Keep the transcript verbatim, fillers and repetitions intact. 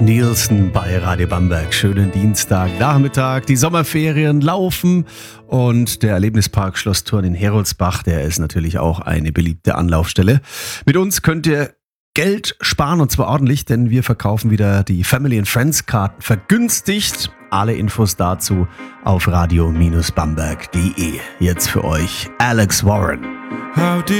Nielsen bei Radio Bamberg. Schönen Dienstagnachmittag. Die Sommerferien laufen und der Erlebnispark Schloss Thurn in Heroldsbach, der ist natürlich auch eine beliebte Anlaufstelle. Mit uns könnt ihr Geld sparen und zwar ordentlich, denn wir verkaufen wieder die Family and Friends Karten vergünstigt. Alle Infos dazu auf radio Bindestrich bamberg punkt de. Jetzt für euch Alex Warren. How did